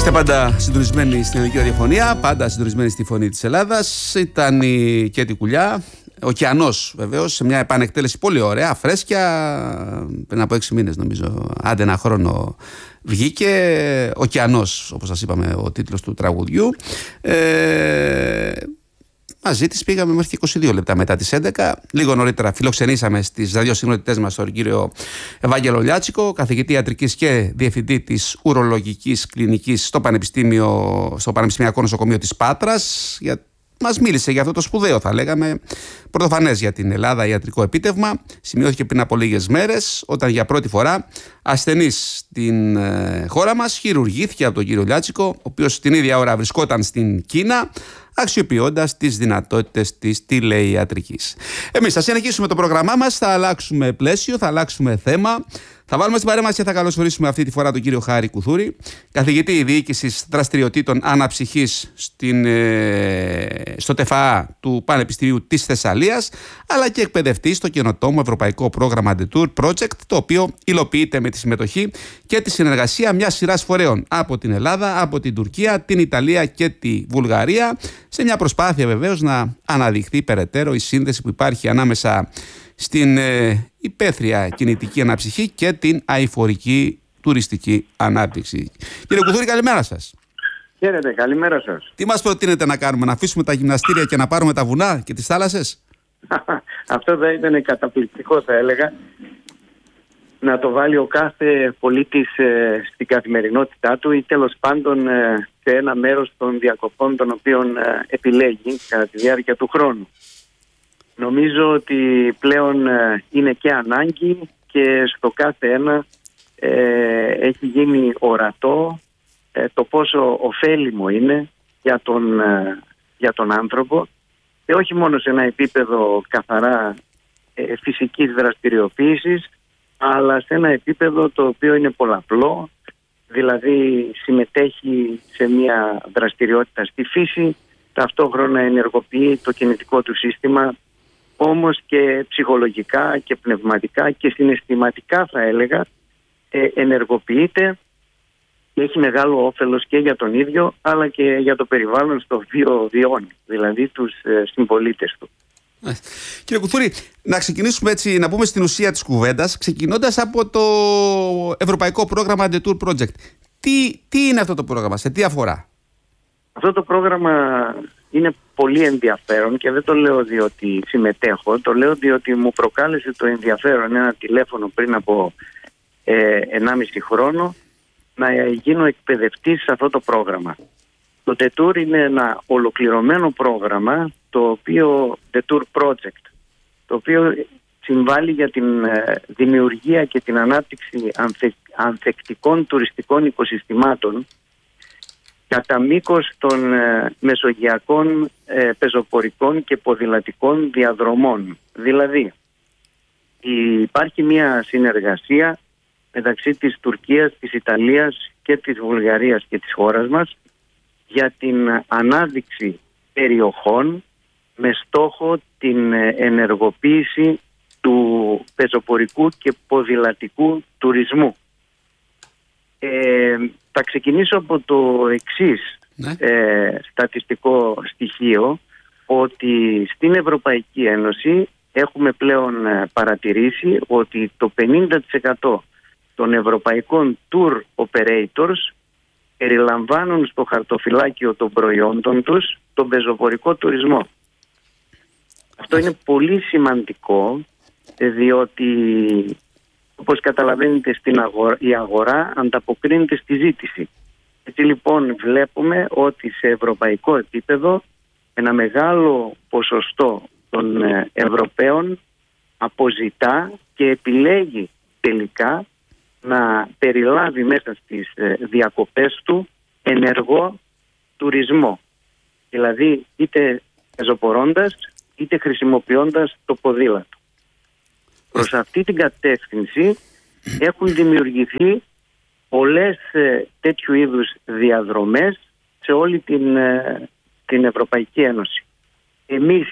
Είστε πάντα συντονισμένοι στην ελληνική ραδιοφωνία, πάντα συντονισμένοι στη Φωνή της Ελλάδας. Ήταν η Κέτη Κουλιά, ωκεανός βεβαίως, σε μια επανεκτέλεση πολύ ωραία, φρέσκια, πριν από 6 μήνες νομίζω, άντε ένα χρόνο βγήκε. Ωκεανός, όπως σας είπαμε, ο τίτλος του τραγουδιού. Μαζί της πήγαμε μέχρι 22 λεπτά μετά τις 11. Λίγο νωρίτερα φιλοξενήσαμε στις ραδιοσυχνότητές μας τον κύριο Ευάγγελο Λιάτσικο, καθηγητή ιατρικής και διευθυντή της ουρολογικής κλινικής στο Πανεπιστημιακό Νοσοκομείο της Πάτρας. Μας μίλησε για αυτό το σπουδαίο, θα λέγαμε, πρωτοφανές για την Ελλάδα ιατρικό επίτευγμα. Σημειώθηκε πριν από λίγες μέρες, όταν για πρώτη φορά ασθενής στην χώρα μας χειρουργήθηκε από τον κύριο Λιάτσικο, ο οποίος την ίδια ώρα βρισκόταν στην Κίνα, αξιοποιώντας τις δυνατότητες της τηλεϊατρικής. Εμείς θα συνεχίσουμε το πρόγραμμά μας, θα αλλάξουμε πλαίσιο, θα αλλάξουμε θέμα. Θα βάλουμε στην παρέμβαση και θα καλωσορίσουμε αυτή τη φορά τον κύριο Χάρη Κουθούρη, καθηγητή διοίκησης δραστηριοτήτων αναψυχής στο ΤΕΦΑ του Πανεπιστημίου της Θεσσαλίας, αλλά και εκπαιδευτή στο καινοτόμο ευρωπαϊκό πρόγραμμα Detour Project, το οποίο υλοποιείται με τη συμμετοχή και τη συνεργασία μιας σειράς φορέων από την Ελλάδα, από την Τουρκία, την Ιταλία και τη Βουλγαρία, σε μια προσπάθεια βεβαίως να αναδειχθεί περαιτέρω η σύνδεση που υπάρχει ανάμεσα στην υπαίθρια κινητική αναψυχή και την αειφορική τουριστική ανάπτυξη. Κύριε Κουθούρη, καλημέρα σας. Χαίρετε, καλημέρα σας. Τι μας προτείνετε να κάνουμε, να αφήσουμε τα γυμναστήρια και να πάρουμε τα βουνά και τις θάλασσες? Αυτό θα ήταν καταπληκτικό, θα έλεγα. Να το βάλει ο κάθε πολίτης στην καθημερινότητά του ή τέλος πάντων σε ένα μέρος των διακοπών των οποίων επιλέγει κατά τη διάρκεια του χρόνου. Νομίζω ότι πλέον είναι και ανάγκη και στο κάθε ένα έχει γίνει ορατό το πόσο ωφέλιμο είναι για τον άνθρωπο, και όχι μόνο σε ένα επίπεδο καθαρά φυσικής δραστηριοποίησης, αλλά σε ένα επίπεδο το οποίο είναι πολλαπλό, δηλαδή συμμετέχει σε μια δραστηριότητα στη φύση, ταυτόχρονα ενεργοποιεί το κινητικό του σύστημα, όμως και ψυχολογικά και πνευματικά και συναισθηματικά, θα έλεγα, ενεργοποιείται και έχει μεγάλο όφελος και για τον ίδιο αλλά και για το περιβάλλον στο οποίο βιώνει, δηλαδή τους συμπολίτες του. Κύριε Κουθούρη, να ξεκινήσουμε έτσι, να πούμε στην ουσία της κουβέντας, ξεκινώντας από το ευρωπαϊκό πρόγραμμα Detour Project. Τι είναι αυτό το πρόγραμμα, σε τι αφορά? Αυτό το πρόγραμμα είναι πολύ ενδιαφέρον και δεν το λέω διότι συμμετέχω, το λέω διότι μου προκάλεσε το ενδιαφέρον ένα τηλέφωνο πριν από 1,5 χρόνο να γίνω εκπαιδευτής σε αυτό το πρόγραμμα. Το Detour είναι ένα ολοκληρωμένο πρόγραμμα, το οποίο Detour Project, το οποίο συμβάλλει για την δημιουργία και την ανάπτυξη ανθεκτικών τουριστικών οικοσυστημάτων κατά μήκος των μεσογειακών πεζοπορικών και ποδηλατικών διαδρομών. Δηλαδή υπάρχει μια συνεργασία μεταξύ της Τουρκίας, της Ιταλίας και της Βουλγαρίας και της χώρας μας για την ανάδειξη περιοχών με στόχο την ενεργοποίηση του πεζοπορικού και ποδηλατικού τουρισμού. Θα ξεκινήσω από το εξής στατιστικό στοιχείο, ότι στην Ευρωπαϊκή Ένωση έχουμε πλέον παρατηρήσει ότι το 50% των ευρωπαϊκών tour operators περιλαμβάνουν στο χαρτοφυλάκιο των προϊόντων τους τον πεζοπορικό τουρισμό. Αυτό είναι πολύ σημαντικό, διότι όπως καταλαβαίνετε η αγορά ανταποκρίνεται στη ζήτηση. Έτσι λοιπόν βλέπουμε ότι σε ευρωπαϊκό επίπεδο ένα μεγάλο ποσοστό των Ευρωπαίων αποζητά και επιλέγει τελικά να περιλάβει μέσα στις διακοπές του ενεργό τουρισμό. Δηλαδή είτε πεζοπορώντας είτε χρησιμοποιώντας το ποδήλατο. Προς αυτή την κατεύθυνση έχουν δημιουργηθεί πολλές τέτοιου είδους διαδρομές σε όλη την Ευρωπαϊκή Ένωση. Εμείς